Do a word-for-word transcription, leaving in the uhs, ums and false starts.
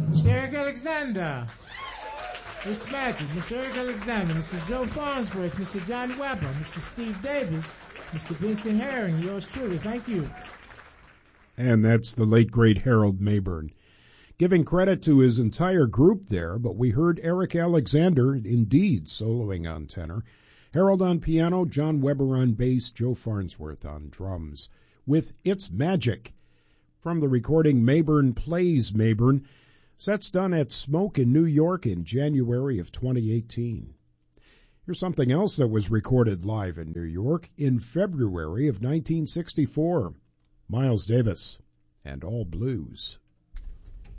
Mister Eric Alexander. It's Magic, Mister Eric Alexander, Mister Joe Farnsworth, Mister John Weber, Mister Steve Davis, Mister Vincent Herring, yours truly. Thank you. And that's the late, great Harold Mayburn. Giving credit to his entire group there, but we heard Eric Alexander, indeed, soloing on tenor, Harold on piano, John Weber on bass, Joe Farnsworth on drums, with It's Magic. From the recording Mayburn Plays Mayburn, sets done at Smoke in New York in January of twenty eighteen. Here's something else that was recorded live in New York in February of nineteen sixty-four. Miles Davis and All Blues.